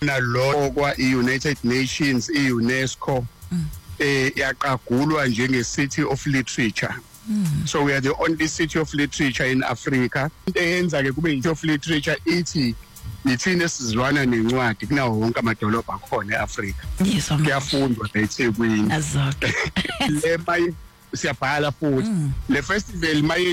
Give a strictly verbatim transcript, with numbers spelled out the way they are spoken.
nalo kwa United Nations, i-UNESCO eh yaqagulwa njenge City of Literature. So we are the only city of literature in Africa. Into eyenza ke kube city of literature ithi ithina sizwana nencwadi kunawo wonke amadolobha akhona eAfrika. Yes, kuyafundwa eThekwini. Azok. Le mayi siyabhala futhi le festival mayi